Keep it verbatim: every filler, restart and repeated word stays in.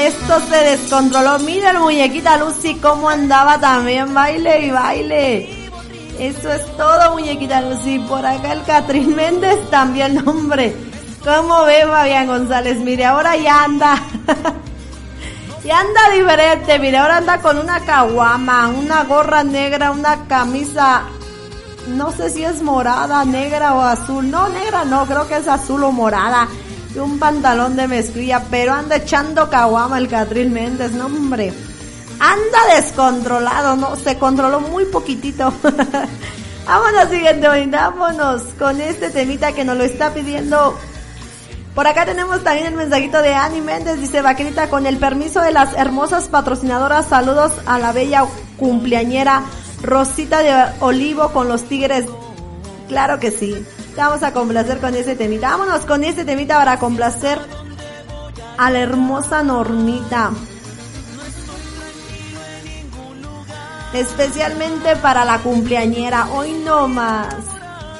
Esto se descontroló. Mira, muñequita Lucy cómo andaba también, baile y baile. Eso es todo, muñequita Lucy. Por acá el Catrín Méndez también, hombre. ¿Cómo ve Fabián González? Mire, ahora ya anda. Ya anda diferente, mire, ahora anda con una caguama, una gorra negra, una camisa, no sé si es morada, negra o azul. No, negra no, creo que es azul o morada. Y un pantalón de mezclilla, pero anda echando caguama el Catrín Méndez, no hombre. Anda descontrolado, no, se controló muy poquitito. Vámonos, siguiente, vámonos con este temita que nos lo está pidiendo. Por acá tenemos también el mensajito de Ani Méndez, dice: Vaquerita, con el permiso de las hermosas patrocinadoras, saludos a la bella cumpleañera Rosita de Olivo con los Tigres. Claro que sí. Te vamos a complacer con ese temita. Vámonos con ese temita para complacer a la hermosa Normita. Especialmente para la cumpleañera. Hoy no más.